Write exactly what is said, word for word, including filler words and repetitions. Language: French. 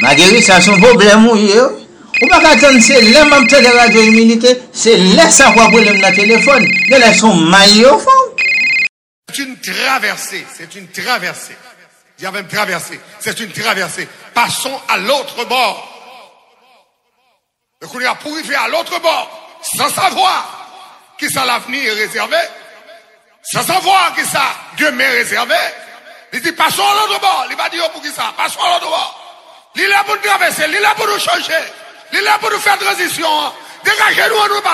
Marguerite, ça son problème, oui. Ou pas attendre, c'est là, même de radio immunité, c'est là ça quoi problème dans le téléphone. De là, son maillot au fond. C'est une traversée, c'est une traversée. Il y avait une traversée, c'est une traversée. Passons à l'autre bord. Donc on est pour y faire à l'autre bord, sans savoir qui ça l'avenir est réservé, sans savoir qui ça demain est réservé. Il dit passons à l'autre bord, il va dire pour qui ça, passons à l'autre bord. Il est là pour nous traverser, il est là pour nous changer, il est là pour nous faire transition. Dégagez-nous, nous